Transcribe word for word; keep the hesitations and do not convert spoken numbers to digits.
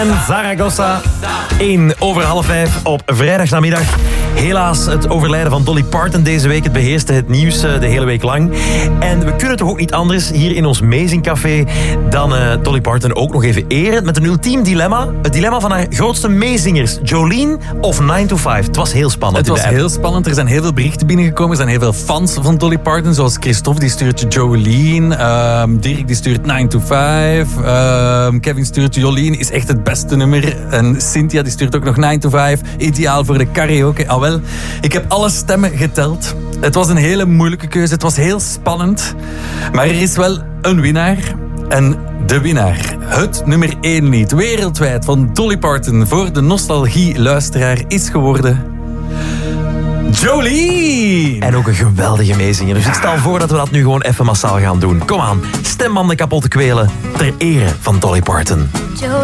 En Zaragoza, één over half vijf op vrijdagnamiddag. Helaas het overlijden van Dolly Parton deze week. Het beheerste het nieuws de hele week lang. En we kunnen toch ook niet anders hier in ons Amazing Café dan uh, Dolly Parton ook nog even eren met een ultiem dilemma. Het dilemma van haar grootste meezingers, Jolene of nine to five. Het was heel spannend. Het was heel spannend. Er zijn heel veel berichten binnengekomen. Er zijn heel veel fans van Dolly Parton. Zoals Christophe, die stuurt Jolene. Uh, Dirk, die stuurt nine to five. Uh, Kevin stuurt Jolene, is echt het beste nummer. En Cynthia, die stuurt ook nog nine to five. Ideaal voor de karaoke. Ah wel, ik heb alle stemmen geteld. Het was een hele moeilijke keuze. Het was heel spannend. Maar er is wel een winnaar. En de winnaar, het nummer één lied wereldwijd van Dolly Parton voor de nostalgie-luisteraar is geworden Jolene! En ook een geweldige meezinger. Dus ik stel voor dat we dat nu gewoon even massaal gaan doen. Kom aan, stembanden kapot kwelen ter ere van Dolly Parton.